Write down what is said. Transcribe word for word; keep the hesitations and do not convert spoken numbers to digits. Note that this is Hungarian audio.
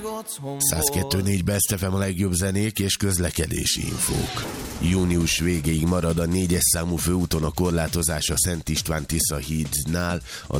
száz kettő négy Best ef em a legjobb zenék és közlekedési infók. Június végéig marad a négyes számú főúton a korlátozás a Szent István-Tisza hídnál, a